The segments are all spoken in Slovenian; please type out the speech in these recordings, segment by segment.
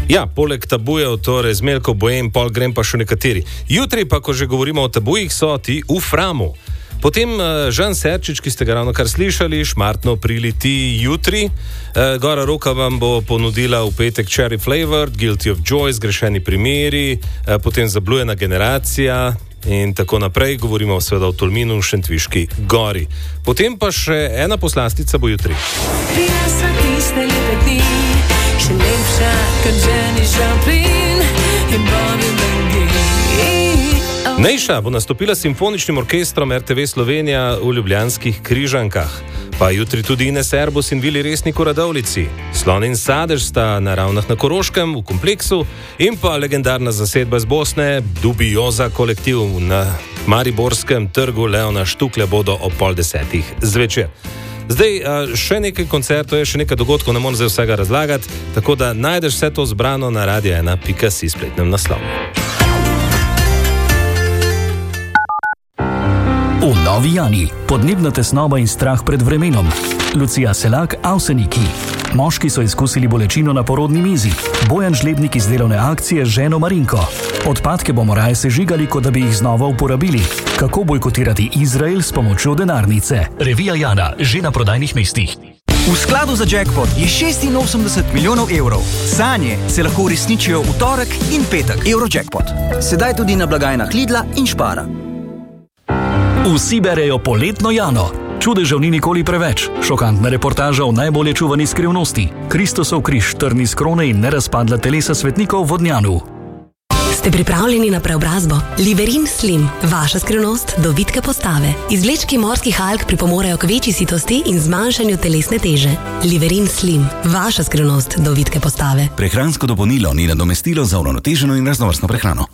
Ja, poleg tabujev, torej Zmeljko, Bojem, Pol Grem pa še nekateri. Jutri pa, ko že govorimo o tabujih, so ti v Framu. Potem Žan Serčič, ki ste ga ravno kar slišali, šmartno prileti jutri. Gora Roka vam bo ponudila v petek Cherry Flavored, Guilty of Joy, Zgrešeni primeri, potem Zablujena generacija in tako naprej. Govorimo seveda o Tolminu, Šentviški gori. Potem pa še ena poslastica bo jutri. Prijasa tiste lepe dni, še lepša kot Jenny Joplin in Bobby McGee. Nejša bo nastopila s simfoničnim orkestrom RTV Slovenija v Ljubljanskih Križankah. Pa jutri tudi Ines Erbus in Vili Resnik v Radovljici. Slon in Sadež sta na Ravnah na Koroškem v kompleksu in pa legendarna zasedba iz Bosne, Dubioza kolektiv na Mariborskem trgu Leona Štukle bodo ob 9:30 zvečer. Zdaj, še nekaj koncertov, še nekaj dogodkov, ne morem zdaj vsega razlagati, tako da najdeš vse to zbrano na radio1.si spletnem naslovu. V Novi Jani, podnebna tesnoba in strah pred vremenom. Lucija Selak, Avseniki. Moški so izkusili bolečino na porodni mizi. Bojan Žlebnik iz delovne akcije z ženo Marinko. Odpadke bomo raje sežigali, kot da bi jih znova uporabili. Kako bojkotirati Izrael s pomočjo denarnice? Revija Jana, že na prodajnih mestih. V skladu za jackpot je 86 milijonov evrov. Sanje se lahko uresničijo v torek in petek. Eurojackpot. Sedaj tudi na blagajnah Lidla in Špara. Vsi berejo poletno Jano. Čudežev ni nikoli preveč. Šokantna reportaža o najbolje čuvani skrivnosti. Kristusov križ, trni z krone in nerazpadla telesa svetnikov v Vodnjanu. Ste pripravljeni na preobrazbo? Liverin Slim, vaša skrivnost do vitke postave. Izvlečki morskih alg pripomorejo k večji sitosti in zmanjšanju telesne teže. Liverin Slim, vaša skrivnost do vitke postave. Prehransko dopolnilo ni nadomestilo za uravnoteženo in raznovrstno prehrano.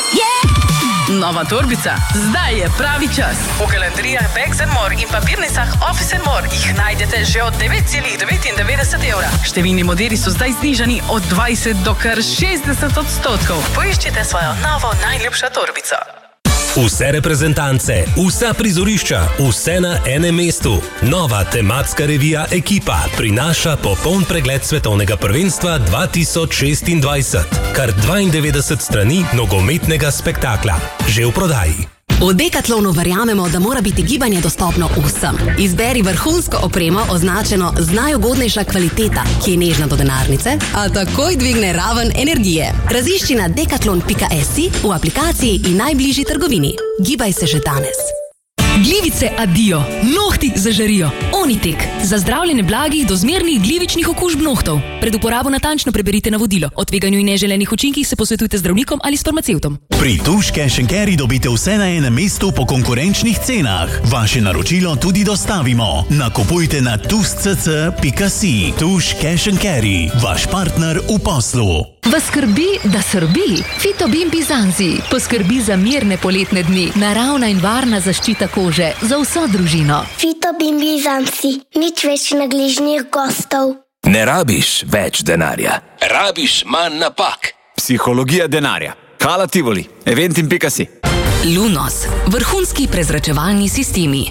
Nova torbica. Zdaj je pravi čas. V galanterijah Bags & More in papirnicah Office & More jih najdete že od 9,99 evra. Številni modeli so zdaj znižani od 20 do kar 60%. Poiščite svojo novo najljubšo torbico. Vse reprezentance, vsa prizorišča, vse na enem mestu. Nova tematska revija Ekipa prinaša popoln pregled svetovnega prvenstva 2026. Kar 92 strani nogometnega spektakla. Že v prodaji. V Decathlonu verjamemo, da mora biti gibanje dostopno vsem. Izberi vrhunsko opremo, označeno z najugodnejša kvaliteta, ki je nežna do denarnice, a takoj dvigne raven energije. Razišči na decathlon.si v aplikaciji in najbližji trgovini. Gibaj se že danes. Glivice adijo, nohti zažarijo. Onitek, za zdravljenje blagih do zmernih glivičnih okužb nohtov. Pred uporabo natančno preberite navodilo. O tveganju in neželenih učinkih se posvetujte z zdravnikom ali s farmacevtom. Pri Tuš Cash & Carry dobite vse na enem mestu po konkurenčnih cenah. Vaše naročilo tudi dostavimo. Nakupujte na tuš.cc.si. Tuš Cash & Carry, vaš partner v poslu. Vas skrbi, da srbi? Fitobin Bizanzi poskrbi za mirne poletne dni. Naravna in varna zaščita kože za vso družino. Fitobin Bizanzi, nič več nagližnih gostov. Ne rabiš več denarja, rabiš manj napak. Psihologija denarja. Hala Tivoli, eventim.si. Lunos, vrhunski prezračevalni sistemi.